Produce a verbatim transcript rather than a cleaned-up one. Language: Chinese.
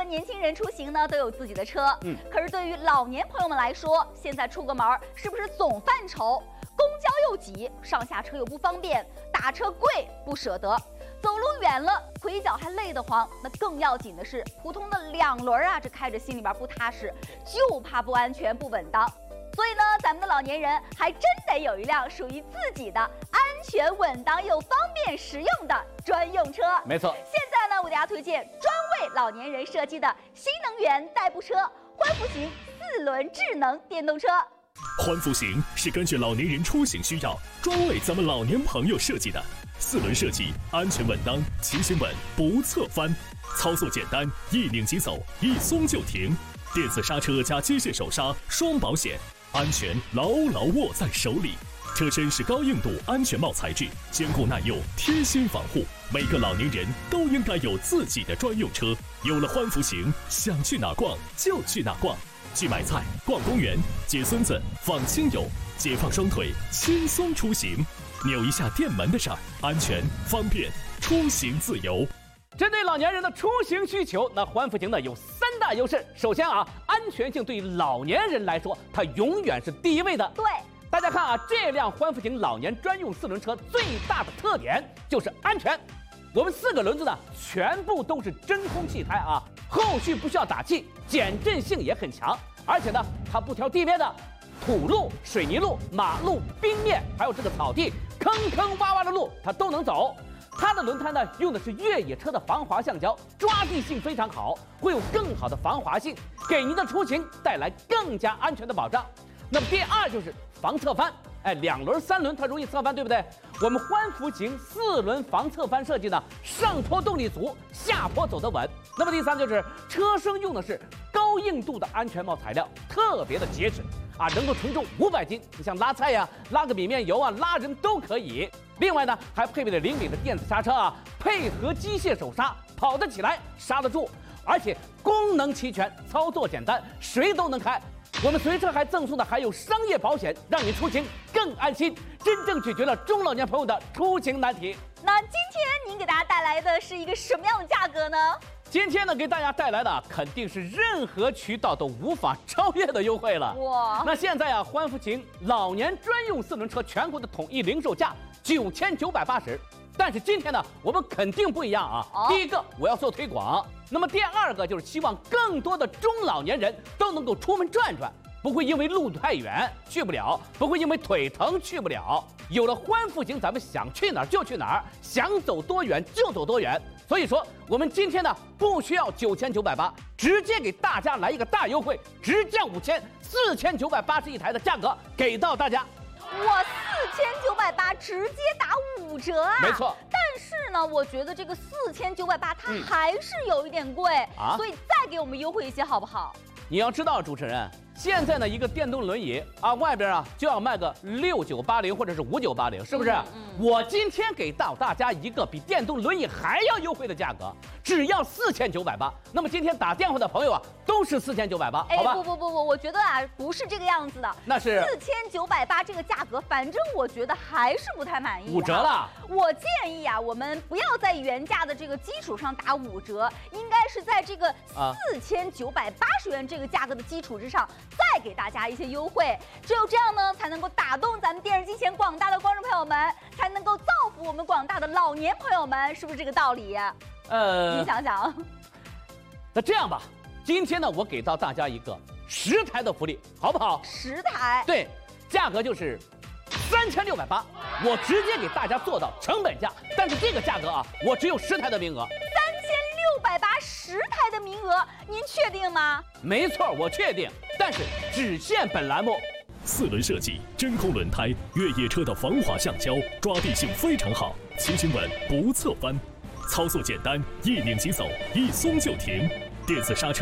年轻人出行呢都有自己的车，嗯，可是对于老年朋友们来说，现在出个门是不是总犯愁？公交又挤，上下车又不方便，打车贵不舍得，走路远了腿脚还累得慌。那更要紧的是，普通的两轮啊，这开着心里边不踏实，就怕不安全不稳当。所以呢，咱们的老年人还真得有一辆属于自己的安全稳当又方便实用的专用车。 没错， 现在呢，我给大家推荐专为老年人设计的新能源代步车欢福行四轮智能电动车。 欢福行是根据老年人出行需要，专为咱们老年朋友设计的。四轮设计，安全稳当，骑行稳，不侧翻，操作简单，一拧即走，一松就停，电子刹车加机械手刹，双保险，安全牢牢握在手里。车身是高硬度安全帽材质，坚固耐用，贴心防护。每个老年人都应该有自己的专用车。有了欢福行，想去哪逛就去哪逛。去买菜、逛公园、接孙子、访亲友，解放双腿，轻松出行。扭一下电门的事儿，安全方便，出行自由。 针对老年人的出行需求，那欢福行呢有三大优势。首先啊，安全性对于老年人来说，它永远是第一位的。 对， 大家看啊，这辆欢福行老年专用四轮车最大的特点就是安全。我们四个轮子呢，全部都是真空气胎啊，后续不需要打气，减震性也很强，而且呢，它不挑地面的，土路、水泥路、马路、冰面，还有这个草地，坑坑洼洼的路它都能走。它的轮胎呢，用的是越野车的防滑橡胶，抓地性非常好，会有更好的防滑性，给您的出行带来更加安全的保障。那么第二就是防侧翻，哎，两轮、三轮它容易侧翻，对不对？我们欢福行四轮防侧翻设计呢，上坡动力足，下坡走得稳。那么第三就是车身用的是高硬度的安全帽材料，特别的结实啊，能够承重五百斤。你像拉菜呀、拉个米面油啊、拉人都可以。另外呢，还配备了灵敏的电子刹车啊，配合机械手刹，跑得起来，刹得住，而且功能齐全，操作简单，谁都能开。我们随车还赠送的还有商业保险，让你出行更安心，真正解决了中老年朋友的出行难题。 那今天您给大家带来的是一个什么样的价格呢？ 今天呢，给大家带来的肯定是任何渠道都无法超越的优惠了。哇！那现在啊，欢福行老年专用四轮车全国的统一零售价九千九百八十。但是今天呢，我们肯定不一样啊！哦、第一个，我要做推广；那么第二个就是希望更多的中老年人都能够出门转转，不会因为路太远去不了，不会因为腿疼去不了。有了欢福行，咱们想去哪儿就去哪儿，想走多远就走多远。所以说，我们今天呢不需要九千九百八，直接给大家来一个大优惠，直降五千，四千九百八十一台的价格给到大家。 哇，四千九百八直接打五折啊！ 没错。 但是呢，我觉得这个四千九百八它还是有一点贵、嗯、啊，所以再给我们优惠一些好不好？ 你要知道，主持人，现在呢一个电动轮椅啊，外边啊就要卖个六九八零或者是五九八零，是不是？嗯嗯、我今天给到大家一个比电动轮椅还要优惠的价格，只要四千九百八。那么今天打电话的朋友啊，都是四千九百八，好吧？ 不不不不，我觉得啊不是这个样子的。 那是四千九百八这个价格，反正我觉得还是不太满意、啊。 五折了。 我建议啊，我们不要在原价的这个基础上打五折，应该是在这个四千九百八十元这个价格的基础之上，再给大家一些优惠。只有这样呢，才能够打动咱们电视机前广大的观众朋友们，才能够造福我们广大的老年朋友们，是不是这个道理？呃，你想想。 那这样吧，今天呢，我给到大家一个十台的福利，好不好？ 十台。 对，价格就是三千六百八，我直接给大家做到成本价。但是这个价格啊，我只有十台的名额。 三千六百八十台的名额，您确定吗？ 没错，我确定，但是只限本栏目。 四轮设计，真空轮胎，越野车的防滑橡胶，抓地性非常好，骑行稳，不侧翻，操作简单，一拧即走，一松就停，电子刹车。